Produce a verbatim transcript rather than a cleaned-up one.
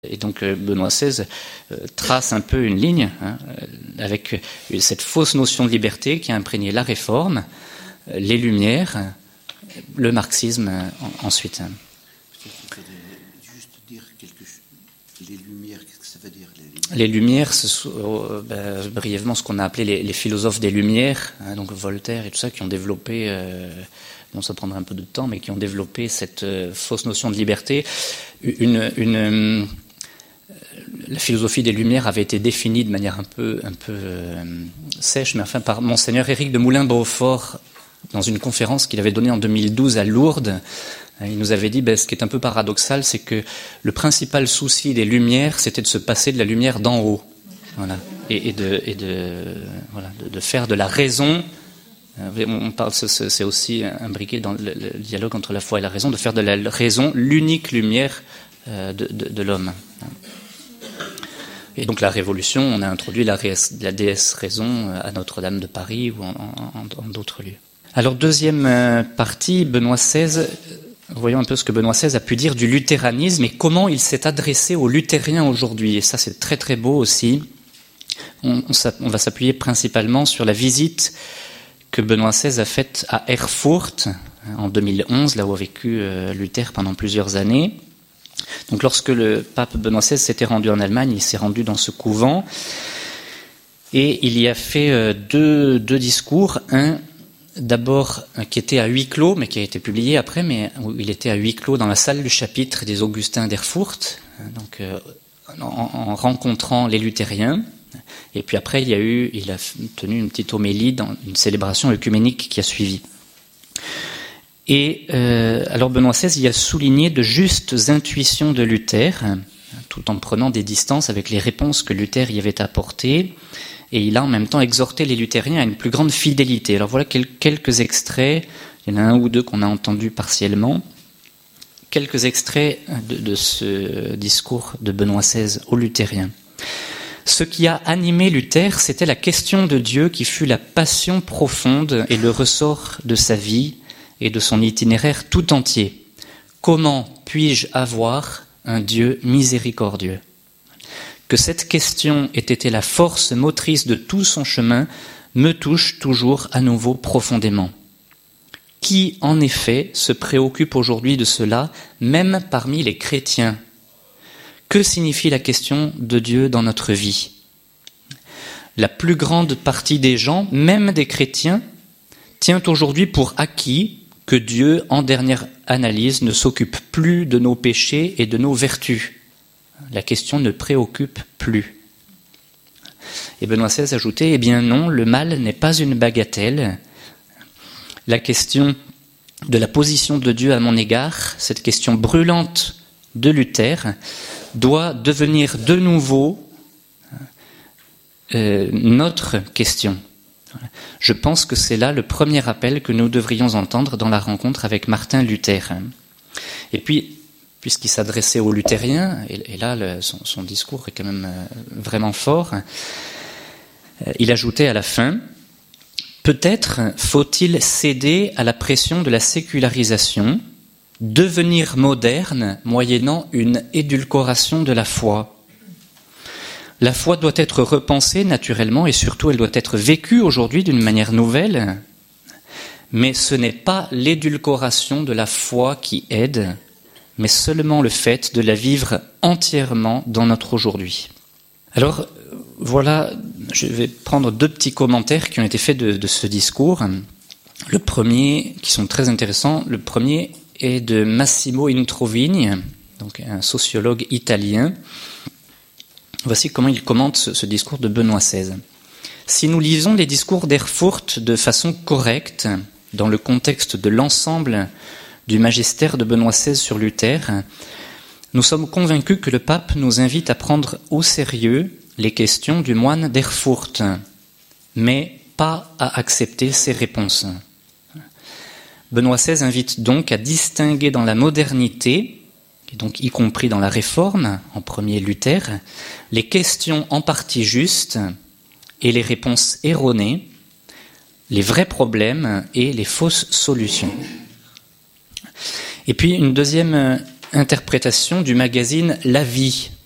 Et donc Benoît seize euh, trace un peu une ligne hein, avec cette fausse notion de liberté qui a imprégné la Réforme, euh, les Lumières, le marxisme euh, ensuite. Peut-être qu'il faudrait juste dire quelque chose. Les Lumières, qu'est-ce que ça veut dire les Lumières, les Lumières ce sont euh, ben, brièvement ce qu'on a appelé les, les philosophes des Lumières, hein, donc Voltaire et tout ça, qui ont développé, euh, bon ça prendra un peu de temps, mais qui ont développé cette euh, fausse notion de liberté. Une, une, une La philosophie des Lumières avait été définie de manière un peu, un peu euh, sèche, mais enfin par Monseigneur Éric de Moulin-Beaufort dans une conférence qu'il avait donnée en deux mille douze à Lourdes. Il nous avait dit, ben, ce qui est un peu paradoxal, c'est que le principal souci des Lumières, c'était de se passer de la lumière d'en haut, voilà, et, et, de, et de, voilà, de, de faire de la raison. On parle, c'est aussi imbriqué dans le, le dialogue entre la foi et la raison, de faire de la raison l'unique lumière euh, de, de, de l'homme. Et donc la Révolution, on a introduit la, la déesse raison à Notre-Dame de Paris ou en, en, en d'autres lieux. Alors deuxième partie, Benoît seize, voyons un peu ce que Benoît seize a pu dire du luthéranisme et comment il s'est adressé aux luthériens aujourd'hui. Et ça c'est très très beau aussi. On, on, on va s'appuyer principalement sur la visite que Benoît seize a faite à Erfurt en deux mille onze, là où a vécu euh, Luther pendant plusieurs années. Donc lorsque le pape Benoît seize s'était rendu en Allemagne, il s'est rendu dans ce couvent et il y a fait deux, deux discours. Un d'abord qui était à huis clos, mais qui a été publié après, mais où il était à huis clos dans la salle du chapitre des Augustins d'Erfurt, donc euh, en, en rencontrant les luthériens. Et puis après, il y a eu, il a tenu une petite homélie dans une célébration œcuménique qui a suivi. Et euh, alors Benoît seize y a souligné de justes intuitions de Luther, tout en prenant des distances avec les réponses que Luther y avait apportées, et il a en même temps exhorté les luthériens à une plus grande fidélité. Alors voilà quelques extraits, il y en a un ou deux qu'on a entendus partiellement, quelques extraits de, de ce discours de Benoît seize aux luthériens. Ce qui a animé Luther, c'était la question de Dieu qui fut la passion profonde et le ressort de sa vie et de son itinéraire tout entier. Comment puis-je avoir un Dieu miséricordieux ? Que cette question ait été la force motrice de tout son chemin me touche toujours à nouveau profondément. Qui, en effet, se préoccupe aujourd'hui de cela, même parmi les chrétiens ? Que signifie la question de Dieu dans notre vie ? La plus grande partie des gens, même des chrétiens, tient aujourd'hui pour acquis que Dieu, en dernière analyse, ne s'occupe plus de nos péchés et de nos vertus. La question ne préoccupe plus. Et Benoît seize ajoutait, eh bien non, le mal n'est pas une bagatelle. La question de la position de Dieu à mon égard, cette question brûlante de Luther, doit devenir de nouveau euh, notre question. Je pense que c'est là le premier appel que nous devrions entendre dans la rencontre avec Martin Luther. Et puis, puisqu'il s'adressait aux luthériens, et, et là le, son, son discours est quand même euh, vraiment fort, euh, il ajoutait à la fin, « Peut-être faut-il céder à la pression de la sécularisation, devenir moderne moyennant une édulcoration de la foi. La foi doit être repensée naturellement et surtout elle doit être vécue aujourd'hui d'une manière nouvelle, mais ce n'est pas l'édulcoration de la foi qui aide, mais seulement le fait de la vivre entièrement dans notre aujourd'hui. » Alors voilà, je vais prendre deux petits commentaires qui ont été faits de, de ce discours. Le premier, qui sont très intéressants, le premier est de Massimo Introvigni, donc un sociologue italien. Voici comment il commente ce, ce discours de Benoît seize. Si nous lisons les discours d'Erfurt de façon correcte, dans le contexte de l'ensemble du magistère de Benoît seize sur Luther, nous sommes convaincus que le pape nous invite à prendre au sérieux les questions du moine d'Erfurt, mais pas à accepter ses réponses. Benoît seize invite donc à distinguer dans la modernité, et donc y compris dans la Réforme, en premier Luther, les questions en partie justes et les réponses erronées, les vrais problèmes et les fausses solutions. Et puis une deuxième interprétation du magazine La Vie,